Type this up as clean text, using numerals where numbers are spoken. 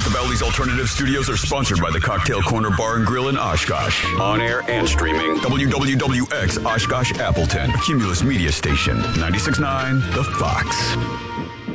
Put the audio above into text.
Machiavelli's Alternative Studios are sponsored by the Cocktail Corner Bar and Grill in Oshkosh. On air and streaming. WWWX Oshkosh Appleton. A Cumulus Media Station. 96.9 The Fox.